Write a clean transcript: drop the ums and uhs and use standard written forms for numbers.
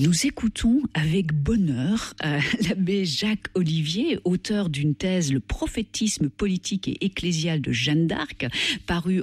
Nous écoutons avec bonheur l'abbé Jacques Olivier, auteur d'une thèse « Le prophétisme politique et ecclésial de Jeanne d'Arc », parue